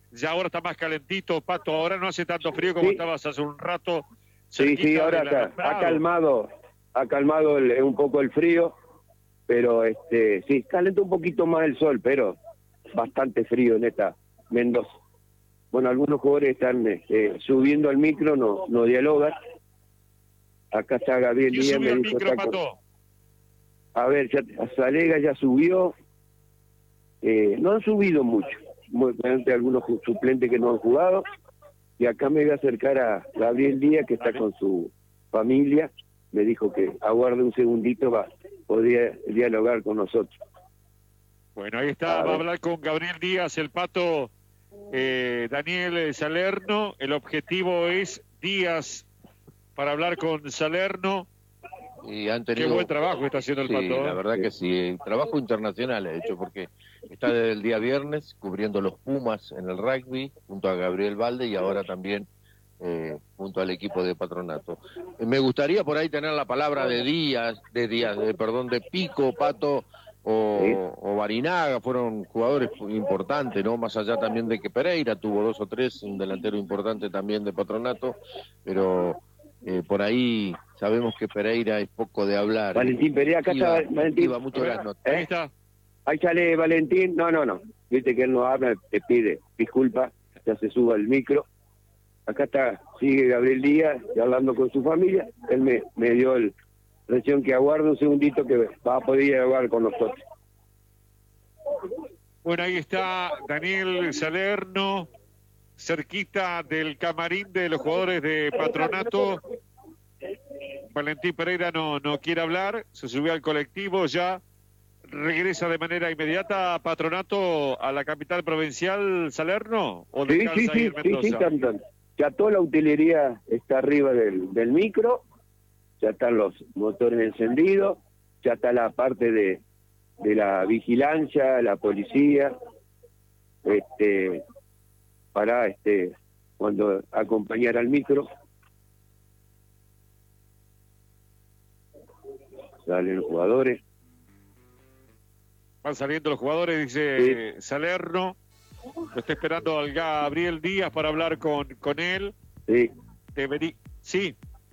Ya ahora está más calentito, Pato. Ahora no hace tanto frío como Sí. estabas hace un rato. Sí, ahora ha calmado un poco el frío, pero sí, calentó un poquito más el sol, pero bastante frío en esta Mendoza. Bueno, algunos jugadores están subiendo al micro, no dialogan. Acá está Gabriel ¿Quién Díaz, subió me al dijo, micro, Pato? a ver, Salega ya subió, no han subido mucho, realmente algunos suplentes que no han jugado, y acá me voy a acercar a Gabriel Díaz, que está con su familia, me dijo que aguarde un segundito, podría dialogar con nosotros. Bueno, ahí está, va a hablar con Gabriel Díaz, el Pato, Daniel Salerno. El objetivo es Díaz para hablar con Salerno. Y han tenido... Qué buen trabajo está haciendo el sí, Pato. la verdad que sí, trabajo internacional he hecho, porque está desde el día viernes cubriendo los Pumas en el rugby, junto a Gabriel Valde, y ahora también junto al equipo de Patronato. Me gustaría por ahí tener la palabra de de Pico, Pato o Barinaga, fueron jugadores importantes, ¿no? Más allá también de que Pereira tuvo 2 o 3, un delantero importante también de Patronato, pero por ahí sabemos que Pereira es poco de hablar. Valentín Pereira, acá está Valentín. Mucho las notas. Ahí está. Ahí sale Valentín, no, viste que él no habla, te pide disculpas, ya se suba el micro. Acá está, sigue Gabriel Díaz, hablando con su familia, él me dio recién que aguarde un segundito que va a poder hablar con nosotros. Bueno, ahí está Daniel Salerno, cerquita del camarín de los jugadores de Patronato. Valentín Pereira no quiere hablar, se subió al colectivo, ya regresa de manera inmediata a Patronato, a la capital provincial, Salerno, o descansa ahí en Mendoza. Sí, ya toda la utilería está arriba del micro, ya están los motores encendidos, ya está la parte de la vigilancia, la policía, para cuando acompañar al micro. Salen los jugadores. Van saliendo los jugadores, dice sí. Salerno. Lo está esperando al Gabriel Díaz para hablar con él. Sí. Sí.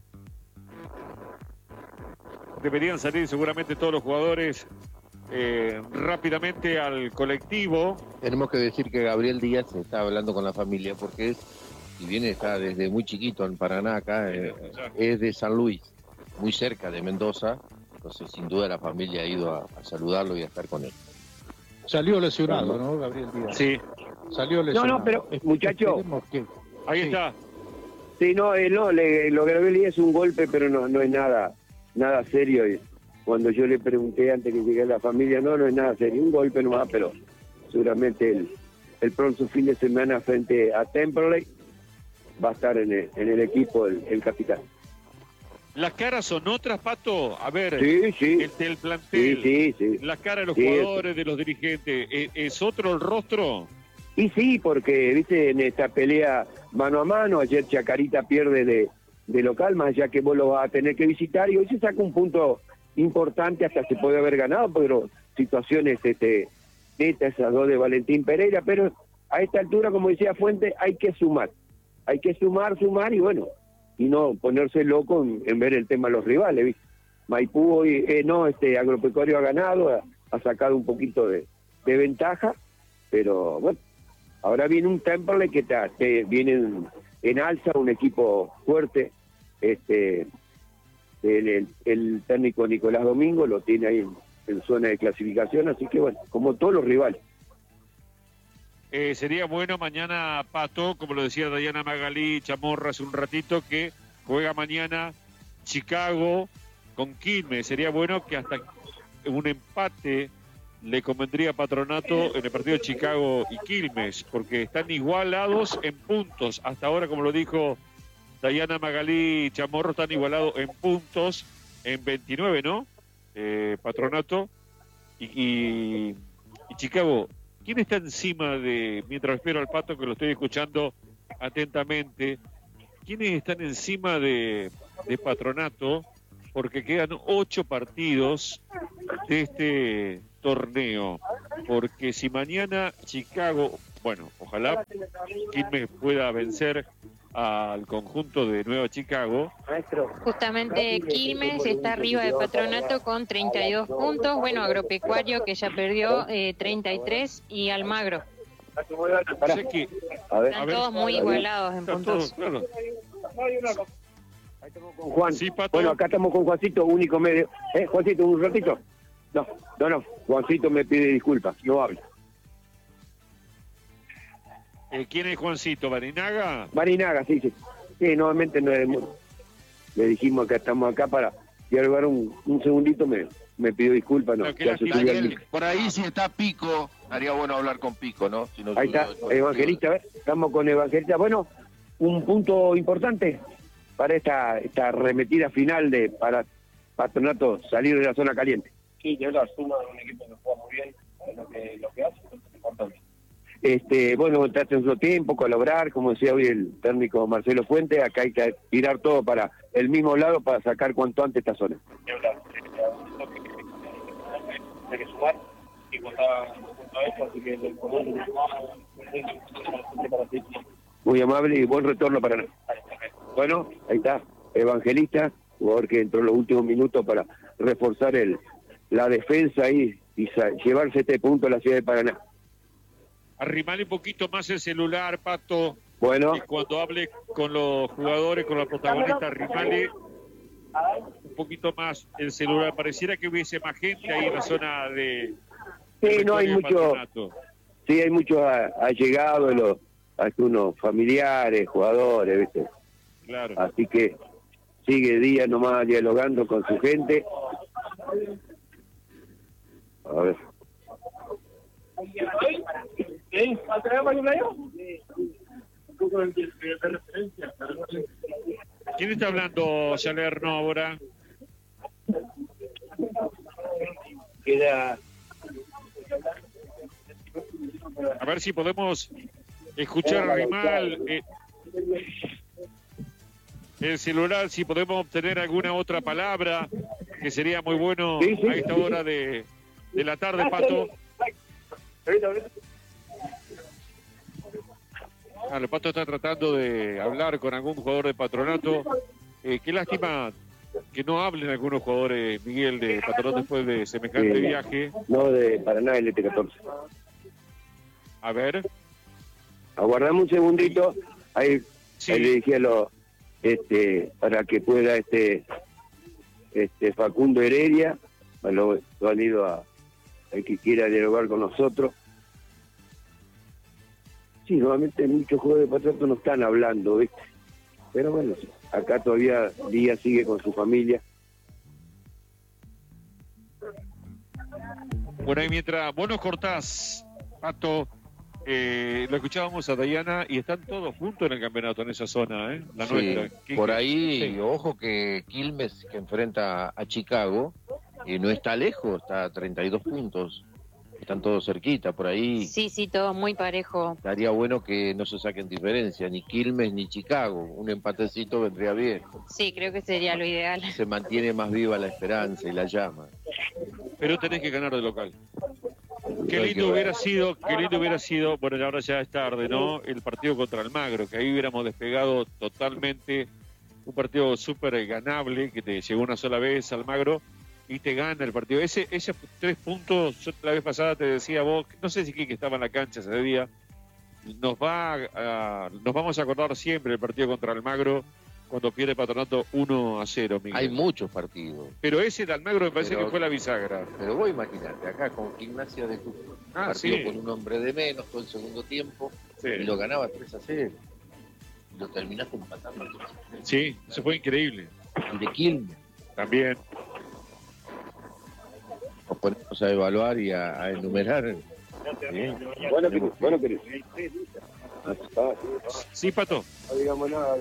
Deberían salir seguramente todos los jugadores rápidamente al colectivo. Tenemos que decir que Gabriel Díaz está hablando con la familia porque si bien está desde muy chiquito en Paraná acá, es de San Luis, muy cerca de Mendoza, entonces sin duda la familia ha ido a saludarlo y a estar con él. Salió lesionado, ¿no, Gabriel Díaz? Sí. Salió lesionado. No, pero, muchacho. Ahí está. Sí, lo que Gabriel Díaz es un golpe, pero no es nada serio. Y cuando yo le pregunté antes que llegue a la familia, no es nada serio. Un golpe nomás, pero seguramente el próximo fin de semana frente a Temperley va a estar en el equipo el capitán. ¿Las caras son otras, Pato? A ver, sí. El plantel, sí. las caras de los jugadores, de los dirigentes, ¿es otro el rostro? Y sí, porque, viste, en esta pelea mano a mano, ayer Chacarita pierde de local, más allá que vos lo vas a tener que visitar, y hoy se saca un punto importante, hasta se puede haber ganado, pero situaciones netas, esas dos de Valentín Pereira, pero a esta altura, como decía Fuente, hay que sumar, y bueno, y no ponerse loco en ver el tema de los rivales, ¿viste? Maipú hoy, Agropecuario ha ganado, ha sacado un poquito de ventaja, pero bueno, ahora viene un Temperley que viene en alza, un equipo fuerte, el técnico Nicolás Domingo lo tiene ahí en zona de clasificación, así que bueno, como todos los rivales. Sería bueno mañana, Pato, como lo decía Dayana Magalí Chamorro hace un ratito, que juega mañana Chicago con Quilmes. Sería bueno que hasta un empate le convendría a Patronato en el partido de Chicago y Quilmes, porque están igualados en puntos. Hasta ahora, como lo dijo Dayana Magalí Chamorro, están igualados en puntos en 29, ¿no? Patronato y Chicago. ¿Quién está encima mientras espero al Pato, que lo estoy escuchando atentamente, quiénes están encima de Patronato? Porque quedan 8 partidos de este torneo. Porque si mañana Chicago, Ojalá Quilmes pueda vencer al conjunto de Nueva Chicago. Justamente Quilmes está arriba de Patronato con 32 puntos. Bueno, Agropecuario que ya perdió 33 y Almagro. Sé que, Están todos muy igualados en están puntos. todos, claro. Ahí estamos con Juan. Sí, Pato. Bueno, acá estamos con Juancito, único medio. Juancito, un ratito. No. Juancito me pide disculpas, no habla. ¿Quién es Juancito? ¿Barinaga? Marinaga, sí. Sí, nuevamente le dijimos que estamos acá para dialogar un segundito, me pidió disculpas. No, No, qué ya se lástima. subió al Daniel, micro. por ahí si está Pico, haría bueno hablar con Pico, ¿no? Si no Ahí está, subió, Evangelista, ¿ves? Estamos con Evangelista. Bueno, un punto importante para esta arremetida final para Patronato salir de la zona caliente. Sí, yo la suma de un equipo que juega muy bien, lo que hace es importante. Bueno, entraste en su tiempo, colaborar, como decía hoy el técnico Marcelo Fuente, acá hay que tirar todo para el mismo lado para sacar cuanto antes esta zona. Hay que sumar y contar junto a eso, así que el Muy amable y buen retorno para nosotros. Bueno, ahí está, Evangelista, jugador que entró en los últimos minutos para reforzar la defensa ahí y llevarse este punto a la ciudad de Paraná. Arrimale un poquito más el celular, Pato. Bueno, Y cuando hable con los jugadores, con los protagonistas, arrimale un poquito más el celular. Pareciera que hubiese más gente ahí en la zona de... sí, no hay de mucho, Patronato. sí, hay muchos allegados, algunos familiares, jugadores, ¿viste? Claro. Así que sigue Díaz nomás dialogando con su gente. A ver. ¿Quién está hablando, Salerno, ahora? Queda A ver si podemos escuchar a Rimal. El celular, si podemos obtener alguna otra palabra, que sería muy bueno Sí, sí. a esta hora de la tarde, Pato. El Pato está tratando de hablar con algún jugador de Patronato. Qué lástima que no hablen algunos jugadores, Miguel, de Patronato después de semejante viaje. no de Paraná, el ET14. A ver. Aguardame un segundito, ahí, Sí. ahí le dije para que pueda Facundo Heredia, lo han ido a el que quiera dialogar con nosotros. Sí, normalmente muchos jugadores de Patronato no están hablando, ¿viste? Pero bueno, acá todavía Díaz sigue con su familia. Bueno, y mientras vos nos cortás, Pato, lo escuchábamos a Dayana y están todos juntos en el campeonato, en esa zona, la Sí, nuestra. por ahí, Sí. ojo que Quilmes, que enfrenta a Chicago, no está lejos, está a 32 puntos. Están todos cerquita, por ahí. Sí, todo muy parejo. Estaría bueno que no se saquen diferencia, ni Quilmes ni Chicago. Un empatecito vendría bien. Sí, creo que sería lo ideal. Se mantiene más viva la esperanza y la llama. Pero tenés que ganar de local. Qué Hay lindo que hubiera ver. sido, bueno, ahora ya es tarde, ¿no? El partido contra Almagro, que ahí hubiéramos despegado totalmente un partido súper ganable, que te llegó una sola vez Almagro y te gana el partido. Esos 3 puntos, yo la vez pasada te decía vos, no sé si Quique estaba en la cancha ese día, nos vamos a acordar siempre el partido contra Almagro cuando pierde Patronato 1-0, Miguel. Hay muchos partidos. Pero ese de Almagro me parece Pero- que fue la bisagra. Pero vos imaginate, acá con Gimnasia de Tucumán, Ah, partido sí. con un hombre de menos todo el segundo tiempo, Sí. y lo ganaba 3-0. Y lo terminaste empatando. Sí, eso fue increíble. El de Quilmes. También. Nos ponemos a evaluar y a enumerar. Bien. Bueno, querido. Sí, Pato. No digamos nada.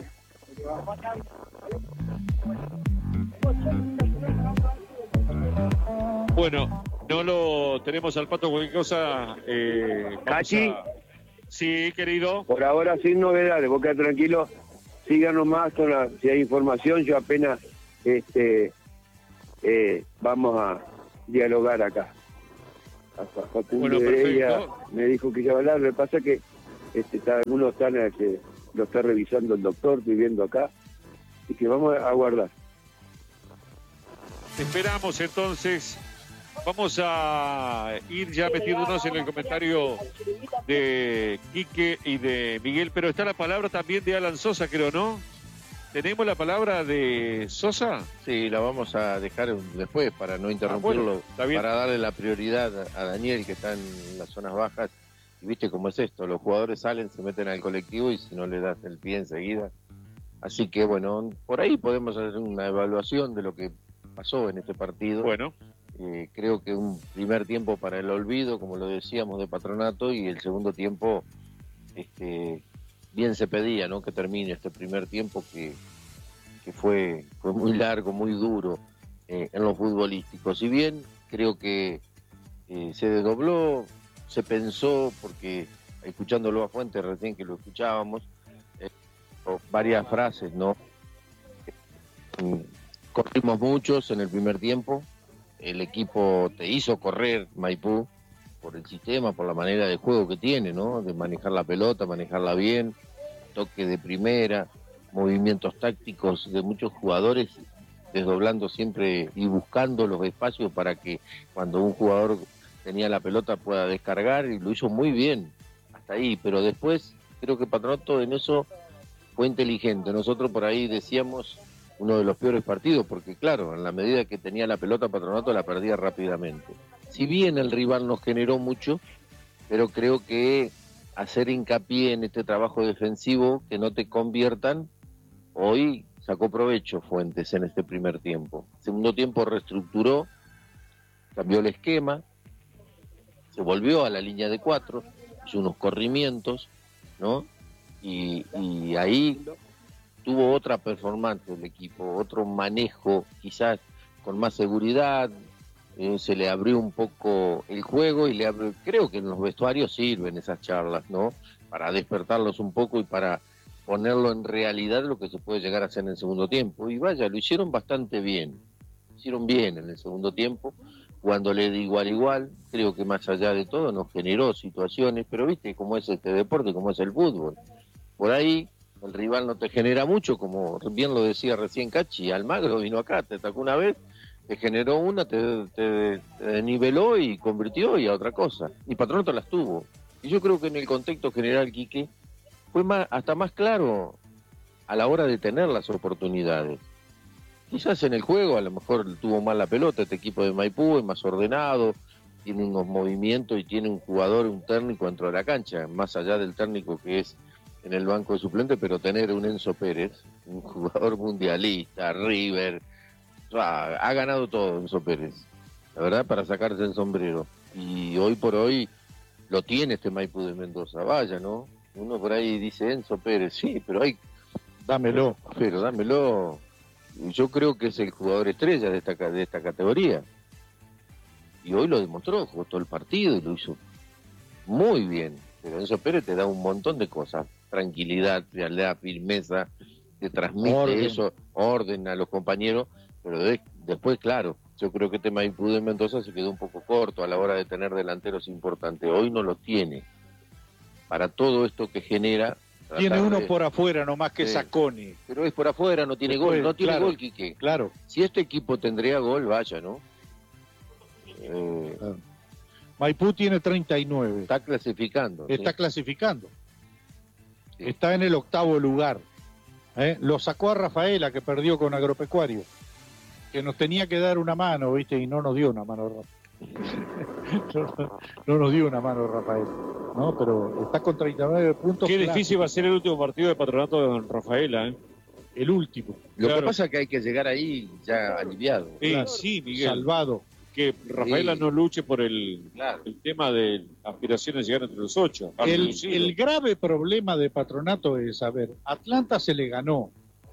Bueno, no lo tenemos al Pato, cualquier cosa. Vamos Cachi. Sí, querido. Por ahora sin novedades, vos quedá tranquilo, síganos más si hay información, yo apenas vamos a dialogar acá. Hasta Facundo Bueno, Heredia perfecto. me dijo que iba a hablar, lo que pasa es que Algunos están que lo está revisando el doctor, estoy viendo acá, y que vamos a aguardar. Esperamos entonces. Vamos a ir ya metiéndonos en el comentario de Quique y de Miguel, pero está la palabra también de Alan Sosa, creo, ¿no? ¿Tenemos la palabra de Sosa? Sí, la vamos a dejar después para no interrumpirlo, bueno, está bien. para darle la prioridad a Daniel, que está en las zonas bajas. Y viste cómo es esto, los jugadores salen, se meten al colectivo y si no le das el pie enseguida. Así que bueno, por ahí podemos hacer una evaluación de lo que pasó en este partido. Bueno. Creo que un primer tiempo para el olvido, como lo decíamos, de Patronato, y el segundo tiempo bien se pedía, ¿no?, que termine este primer tiempo que fue muy largo, muy duro en lo futbolístico. Si bien creo que se desdobló, se pensó, porque escuchándolo a Fuentes recién que lo escuchábamos, varias frases, ¿no? Corrimos muchos en el primer tiempo. El equipo te hizo correr, Maipú, por el sistema, por la manera de juego que tiene, ¿no? De manejar la pelota, manejarla bien, toque de primera, movimientos tácticos de muchos jugadores, desdoblando siempre y buscando los espacios para que cuando un jugador tenía la pelota pueda descargar, y lo hizo muy bien hasta ahí. Pero después creo que Patronato en eso fue inteligente. Nosotros por ahí decíamos uno de los peores partidos, porque claro, en la medida que tenía la pelota Patronato la perdía rápidamente. Si bien el rival nos generó mucho, pero creo que hacer hincapié en este trabajo defensivo, que no te conviertan, hoy sacó provecho Fuentes en este primer tiempo. Segundo tiempo reestructuró, cambió el esquema, se volvió a la línea de 4, hizo unos corrimientos, ¿no? Y ahí tuvo otra performance el equipo, otro manejo, quizás con más seguridad, se le abrió un poco el juego y creo que en los vestuarios sirven esas charlas, ¿no? Para despertarlos un poco y para ponerlo en realidad lo que se puede llegar a hacer en el segundo tiempo. Y vaya, lo hicieron bastante bien, hicieron bien en el segundo tiempo, jugándole de igual a igual. Creo que más allá de todo nos generó situaciones, pero viste cómo es este deporte, cómo es el fútbol. Por ahí el rival no te genera mucho, como bien lo decía recién Cachi. Almagro vino acá, te atacó una vez, te generó una, te niveló y convirtió y a otra cosa. Y Patronato las tuvo. Y yo creo que en el contexto general, Quique, fue hasta más claro a la hora de tener las oportunidades. Quizás en el juego a lo mejor tuvo mal la pelota este equipo de Maipú, es más ordenado, tiene unos movimientos y tiene un jugador, un técnico dentro de la cancha, más allá del técnico que es en el banco de suplente, pero tener un Enzo Pérez, un jugador mundialista, River, ha ganado todo Enzo Pérez, la verdad, para sacarse el sombrero. Y hoy por hoy lo tiene este Maipú de Mendoza, vaya, ¿no? Uno por ahí dice Enzo Pérez, sí, pero dámelo. Yo creo que es el jugador estrella de esta categoría. Y hoy lo demostró, jugó todo el partido y lo hizo muy bien. Pero Enzo Pérez te da un montón de cosas, tranquilidad, te da firmeza, te transmite orden a los compañeros, pero después, claro, yo creo que este Maipú de Mendoza se quedó un poco corto a la hora de tener delanteros importantes. Hoy no los tiene. Para todo esto que genera... Tiene uno por afuera nomás que Sacconi. Pero es por afuera, no tiene gol, gol, Quique. Claro. Si este equipo tendría gol, vaya, ¿no? Maipú tiene 39. Está clasificando. Está clasificando. Sí. Está en el 8º lugar. Lo sacó a Rafaela, que perdió con Agropecuario, que nos tenía que dar una mano, ¿viste? Y no nos dio una mano, no nos dio una mano Rafael, ¿no? Pero está con 39 puntos. Qué difícil va a ser el último partido de Patronato de Don Rafaela, ¿eh? El último. Lo que pasa es que hay que llegar ahí ya aliviado. Claro. Sí, Miguel. Salvado. Que Rafaela no luche por el tema de aspiraciones de llegar entre los 8. El grave problema de Patronato es, a ver, Atlanta se le ganó.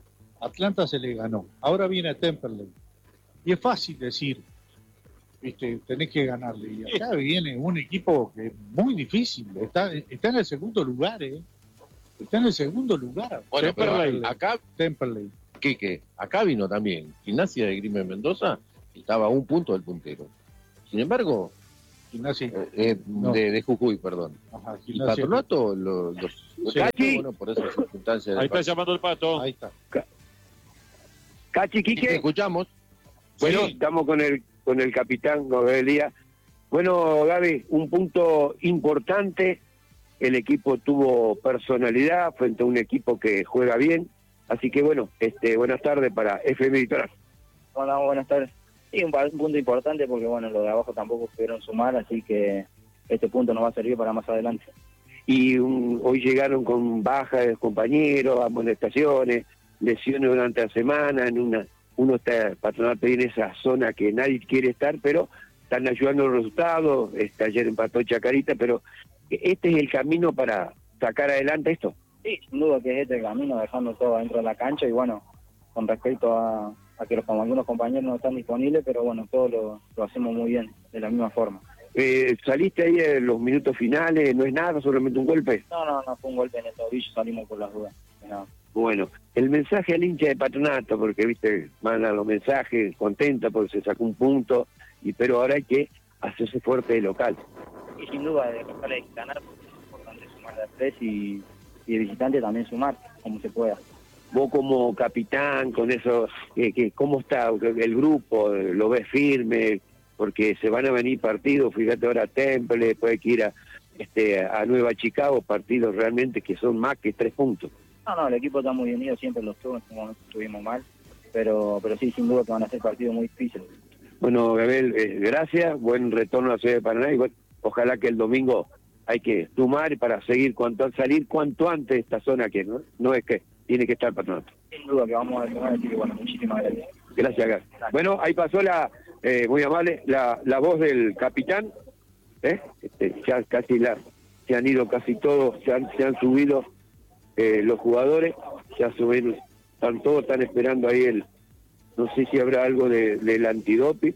Ahora viene Temperley. Y es fácil decir, viste, tenés que ganarle. Y acá viene un equipo que es muy difícil. Está en el segundo lugar, Está en el segundo lugar. Bueno, Temperley, pero acá, Temperley. ¿Qué? Acá vino también Gimnasia de Grima de Mendoza, estaba a un punto del puntero. Sin embargo, Gimnasia. No. De Jujuy, perdón. Ajá, ¿Y Gimnasia. Patronato? Los Cachi. bueno, por esas circunstancias. Ahí está llamando el Pato. Ahí está. Cachi, Te Quique. escuchamos. Bueno, Sí. estamos con el capitán Gabriel Díaz. Bueno, Gaby, un punto importante. El equipo tuvo personalidad frente a un equipo que juega bien. Así que bueno, buenas tardes para FM Litoral. Hola, buenas tardes. Sí, un punto importante porque, bueno, los de abajo tampoco pudieron sumar, así que este punto nos va a servir para más adelante. Y hoy llegaron con bajas de compañeros, amonestaciones, lesiones durante la semana. Uno está, Patronato, en esa zona que nadie quiere estar, pero están ayudando los resultados. Ayer empató Chacarita, pero este es el camino para sacar adelante esto. Sí, sin duda que es este el camino, dejando todo dentro de la cancha y, bueno, con respecto a que algunos compañeros no están disponibles, pero bueno, todo lo hacemos muy bien, de la misma forma. ¿Saliste ahí en los minutos finales? ¿No es nada, solamente un golpe? No fue un golpe en el tobillo, salimos por las dudas. No. Bueno, el mensaje al hincha de Patronato, porque viste, mandan los mensajes, contenta porque se sacó un punto, pero ahora hay que hacerse fuerte de local. Y sin duda, de local hay que ganar, porque es importante sumar de tres y de visitante también sumar, como se pueda. Vos como capitán, con eso, ¿cómo está el grupo? ¿Lo ves firme? Porque se van a venir partidos, fíjate ahora Temple, después hay que ir a Nueva Chicago, partidos realmente que son más que 3 puntos. No, el equipo está muy unido, siempre lo estuvo, en este momento estuvimos mal, pero sí, sin duda que van a ser partidos muy difíciles. Bueno, Gabriel, gracias, buen retorno a la ciudad de Paraná y bueno, ojalá que el domingo hay que sumar para salir cuanto antes de esta zona que no es que tiene que estar Patronato. Sin duda que vamos a sumar, así que bueno, muchísimas gracias. Gracias, Gabriel. Bueno, ahí pasó muy amable, la voz del capitán, ya casi se han ido casi todos, se han subido los jugadores, ya subieron, están esperando ahí no sé si habrá algo del antidoping,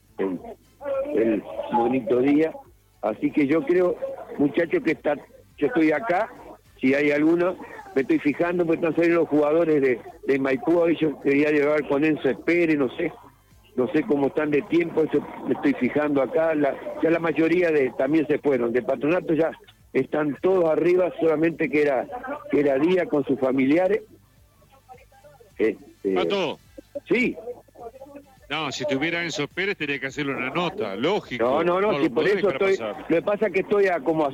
el bonito día, así que yo creo, muchachos, yo estoy acá, si hay alguno, me estoy fijando, porque están saliendo los jugadores de Maipú, hoy yo quería llevar con Enzo Pérez, no sé cómo están de tiempo, eso me estoy fijando acá, ya la mayoría también se fueron, de Patronato ya están todos arriba, solamente que era Díaz con sus familiares. Pato, Sí. no, si tuviera Enzo Pérez tenía que hacerle una nota, lógico. No, si lo por podés eso dejar estoy, pasar. lo que pasa es que estoy a como a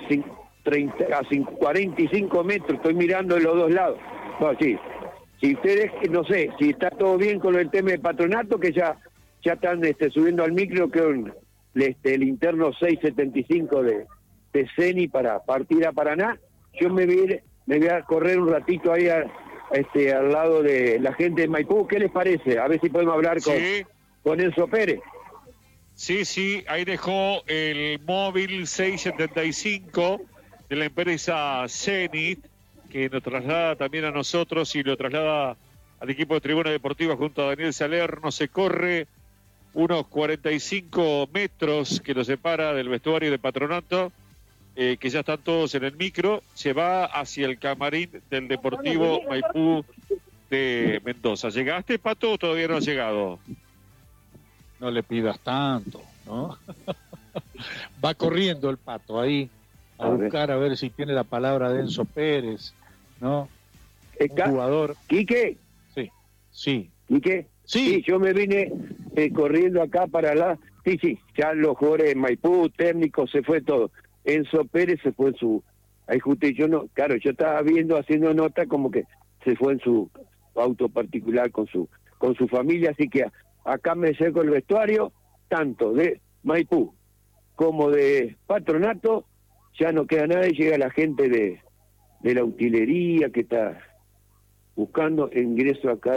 45 metros, estoy mirando de los dos lados. No, sí. Si ustedes, no sé, si está todo bien con el tema de Patronato, que ya están subiendo al micro, que el interno 675 de Ceni para partir a Paraná, yo me voy a correr un ratito ahí al lado de la gente de Maipú. ¿Qué les parece? A ver si podemos hablar con Enzo Pérez. Sí, ahí dejó el móvil 675 de la empresa Zenit, que nos traslada también a nosotros y lo traslada al equipo de Tribuna Deportiva junto a Daniel Salerno. Se corre unos 45 metros que lo separa del vestuario de Patronato, que ya están todos en el micro. Se va hacia el camarín del Deportivo Maipú de Mendoza. ¿Llegaste, Pato, o todavía no has llegado? No le pidas tanto, ¿no? Va corriendo el Pato ahí a buscar a ver si tiene la palabra de Enzo Pérez, ¿no? Un jugador. ¿Quique? Sí. ¿Quique? Sí. Sí, yo me vine corriendo acá para la... Sí, ya los jugadores de Maipú, técnicos, se fue todo. Enzo Pérez se fue en su... Ahí justo yo yo estaba haciendo nota como que se fue en su auto particular con su familia, así que acá me acerco el vestuario, tanto de Maipú como de Patronato, ya no queda nada y llega la gente de la utilería que está buscando ingreso acá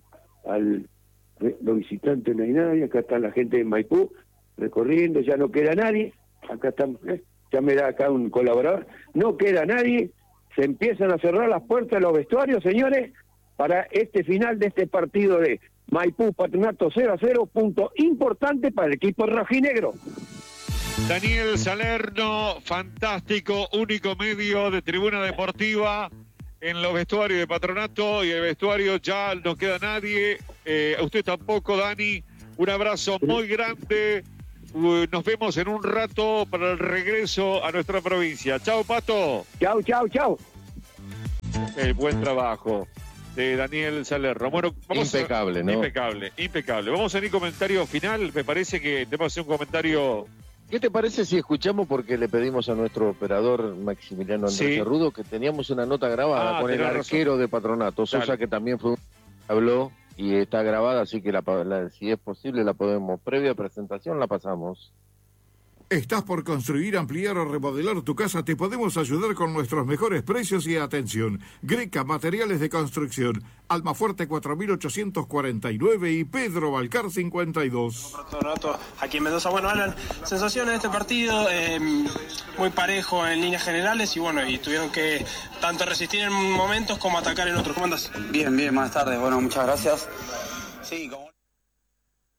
los visitantes, no hay nadie, acá está la gente de Maipú recorriendo, ya no queda nadie, acá están, ya me da acá un colaborador, no queda nadie, se empiezan a cerrar las puertas de los vestuarios, señores, para este final de este partido de Maipú Patronato 0-0, punto importante para el equipo rojinegro. Daniel Salerno, fantástico, único medio de Tribuna Deportiva en los vestuarios de Patronato, y el vestuario ya no queda nadie, a usted tampoco, Dani. Un abrazo muy grande nos vemos en un rato para el regreso a nuestra provincia. Chao, Pato. Chau, chau, chau. Buen trabajo de Daniel Salerno. Bueno, impecable, ¿no? Impecable. Vamos a hacer un comentario final. Me parece que debemos hacer un comentario. ¿Qué te parece si escuchamos, porque le pedimos a nuestro operador Maximiliano Andrés Cerrudo que teníamos una nota grabada con el arquero de Patronato, Sosa, que también habló y está grabada, así que si es posible la podemos, previa presentación la pasamos. ¿Estás por construir, ampliar o remodelar tu casa? Te podemos ayudar con nuestros mejores precios y atención. Greca Materiales de Construcción, Almafuerte 4849 y Pedro Balcar 52. Aquí en Mendoza. Bueno, Alan, sensaciones de este partido, muy parejo en líneas generales y bueno, y tuvieron que tanto resistir en momentos como atacar en otros. ¿Cómo andas? Bien, buenas tardes. Bueno, muchas gracias. Sí, como...